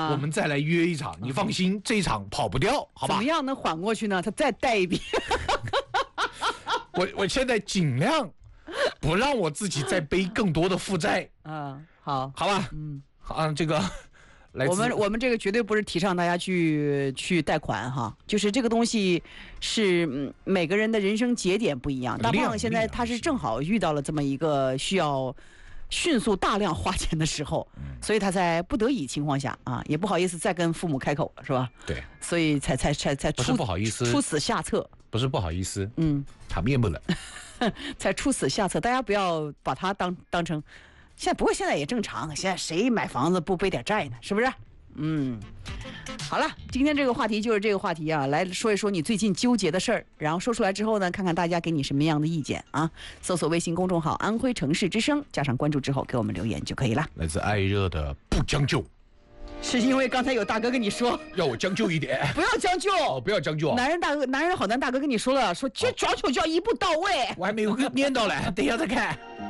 啊， 我们再来约一场，你放心，这一场跑不掉，好吧？ 怎么样能缓过去呢？他再带一笔。 我现在尽量不让我自己再背更多的负债。 好吧，这个。 我们这个绝对不是提倡大家去贷款哈，就是这个东西是每个人的人生节点不一样。大胖现在他是正好遇到了这么一个需要迅速大量花钱的时候，所以他在不得已情况下啊，也不好意思再跟父母开口了，是吧？ 对， 所以才不是不好意思出此下策， 不是不好意思，他面不冷， 才出此下策，大家不要把它当成。不过现在也正常，现在谁买房子不背点债呢？是不是？好了，今天这个话题就是这个话题啊，来说一说你最近纠结的事儿，然后说出来之后呢，看看大家给你什么样的意见啊。搜索微信公众号安徽城市之声，加上关注之后给我们留言就可以了。 来自爱热的不将就， 是因为刚才有大哥跟你说要我将就一点， 不要将就不要将就。 男人好男大哥跟你说了，说这将就就要一步到位。 我还没有念到嘞，等一下再看。